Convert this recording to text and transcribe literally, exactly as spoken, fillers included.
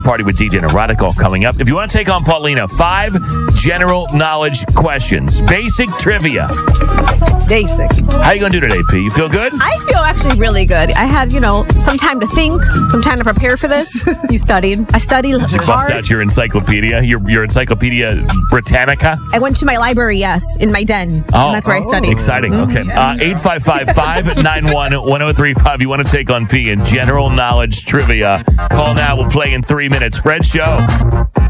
Party with D J Neurotic coming up. If you want to take on Paulina, five general knowledge questions. Basic trivia. Basic. How you going to do today, P? You feel good? I feel actually really good. I had, you know, some time to think, some time to prepare for this. You studied? I studied Did you bust hard. out your encyclopedia, your, your Encyclopedia Britannica? I went to my library, yes, in my den. Oh, and that's where I studied. Exciting. Okay. Uh, eight five five, five nine one, one zero three five. You want to take on P in general knowledge trivia. Call now. We'll play in three minutes. Fred Show.